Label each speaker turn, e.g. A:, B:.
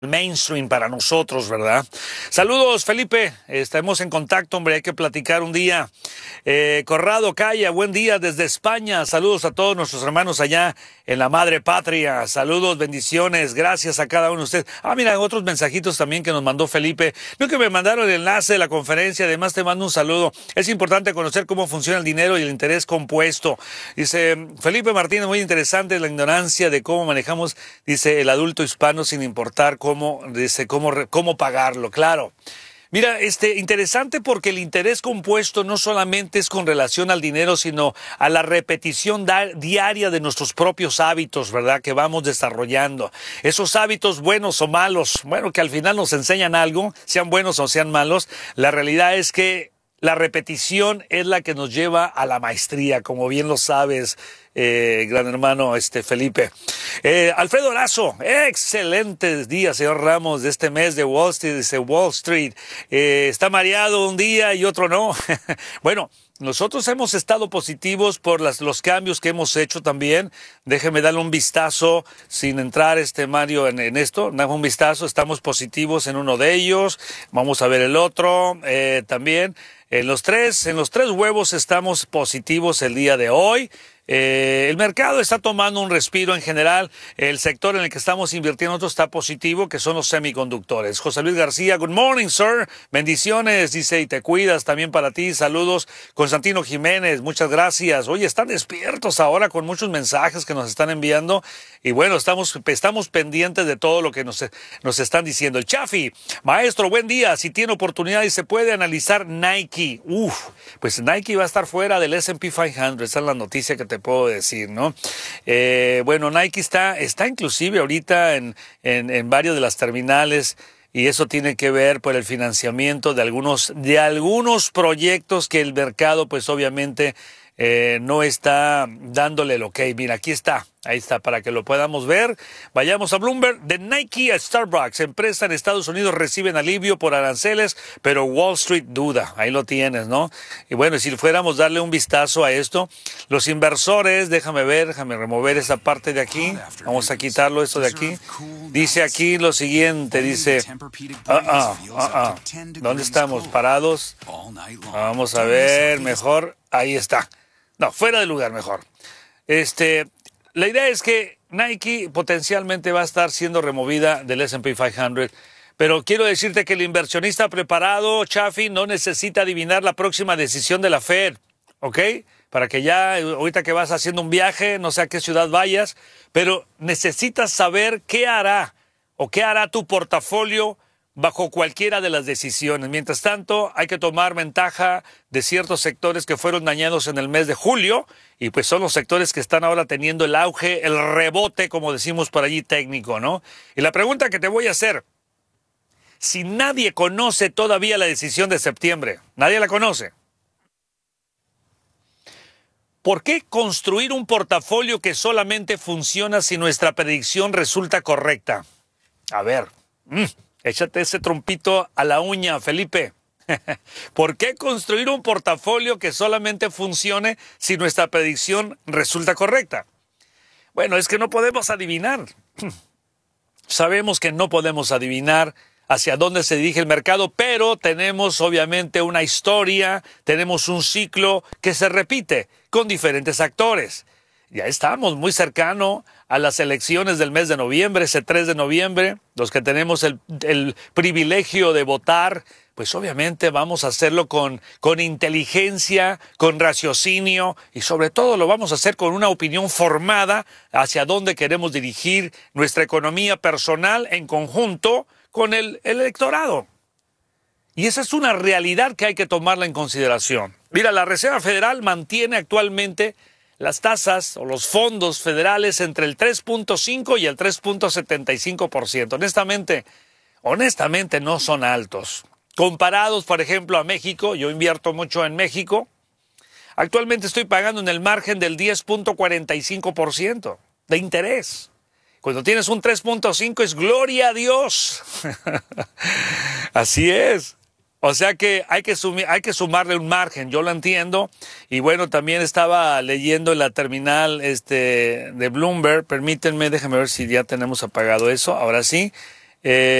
A: mainstream para nosotros, ¿verdad? Saludos, Felipe. Estamos en contacto, hombre. Hay que platicar un día. Corrado Calla, buen día desde España. Saludos a todos nuestros hermanos allá en la madre patria. Saludos, bendiciones. Gracias a cada uno de ustedes. Mira, otros mensajitos también que nos mandó Felipe. No, que me mandaron el enlace de la conferencia. Además, te mando un saludo. Es importante conocer cómo funciona el dinero y el interés compuesto. Dice Felipe Martínez, muy interesante la ignorancia de cómo manejamos, dice, el adulto hispano sin importar cómo pagarlo, claro. Mira, interesante porque el interés compuesto no solamente es con relación al dinero, sino a la repetición diaria de nuestros propios hábitos, ¿verdad? Que vamos desarrollando. Esos hábitos buenos o malos, bueno, que al final nos enseñan algo, sean buenos o sean malos, la realidad es que la repetición es la que nos lleva a la maestría, como bien lo sabes, gran hermano Felipe. Alfredo Lazo, excelentes días, señor Ramos, de este mes de Wall Street, dice Wall Street. Está mareado un día y otro no. Bueno, nosotros hemos estado positivos por los cambios que hemos hecho también. Déjeme darle un vistazo sin entrar, Mario, en esto. Dame un vistazo, estamos positivos en uno de ellos. Vamos a ver el otro también. En los tres huevos estamos positivos el día de hoy. El mercado está tomando un respiro en general. El sector en el que estamos invirtiendo nosotros está positivo, que son los semiconductores. José Luis García, good morning, sir. Bendiciones, dice, y te cuidas también para ti. Saludos. Constantino Jiménez, muchas gracias. Oye, están despiertos ahora con muchos mensajes que nos están enviando. Y bueno, estamos pendientes de todo lo que nos están diciendo. El Chafi, maestro, buen día. Si tiene oportunidad y se puede analizar Nike. Pues Nike va a estar fuera del S&P 500. Esa es la noticia que te puedo decir, ¿no? Bueno, Nike está inclusive ahorita en varios de las terminales, y eso tiene que ver por el financiamiento de algunos proyectos que el mercado, pues obviamente, no está dándole el ok. Mira, aquí está. Ahí está, para que lo podamos ver. Vayamos a Bloomberg. De Nike a Starbucks, empresa en Estados Unidos reciben alivio por aranceles, pero Wall Street duda. Ahí lo tienes, ¿no? Y bueno, si fuéramos a darle un vistazo a esto, los inversores, déjame remover esa parte de aquí. Vamos a quitarlo esto de aquí. Dice aquí lo siguiente, dice... ¿Dónde estamos? ¿Parados? Vamos a ver, mejor. Ahí está. No, fuera de lugar, mejor. La idea es que Nike potencialmente va a estar siendo removida del S&P 500, pero quiero decirte que el inversionista preparado, Chafi, no necesita adivinar la próxima decisión de la Fed, ¿ok? Para que ya, ahorita que vas haciendo un viaje, no sé a qué ciudad vayas, pero necesitas saber qué hará tu portafolio bajo cualquiera de las decisiones. Mientras tanto, hay que tomar ventaja de ciertos sectores que fueron dañados en el mes de julio, y pues son los sectores que están ahora teniendo el auge, el rebote, como decimos por allí, técnico, ¿no? Y la pregunta que te voy a hacer, si nadie conoce todavía la decisión de septiembre, nadie la conoce, ¿por qué construir un portafolio que solamente funciona si nuestra predicción resulta correcta? A ver, échate ese trompito a la uña, Felipe. ¿Por qué construir un portafolio que solamente funcione si nuestra predicción resulta correcta? Bueno, es que no podemos adivinar. Sabemos que no podemos adivinar hacia dónde se dirige el mercado, pero tenemos obviamente una historia, tenemos un ciclo que se repite con diferentes actores. Ya estamos muy cercano a las elecciones del mes de noviembre, ese 3 de noviembre, los que tenemos el privilegio de votar, pues obviamente vamos a hacerlo con inteligencia, con raciocinio, y sobre todo lo vamos a hacer con una opinión formada hacia dónde queremos dirigir nuestra economía personal en conjunto con el electorado. Y esa es una realidad que hay que tomarla en consideración. Mira, la Reserva Federal mantiene actualmente las tasas o los fondos federales entre el 3.5 y el 3.75%. Honestamente no son altos. Comparados, por ejemplo, a México, yo invierto mucho en México, actualmente estoy pagando en el margen del 10.45% de interés. Cuando tienes un 3.5 es gloria a Dios. Así es. O sea que hay que sumarle un margen, yo lo entiendo. Y bueno, también estaba leyendo en la terminal de Bloomberg. Permítanme, déjenme ver si ya tenemos apagado eso. Ahora sí. Eh,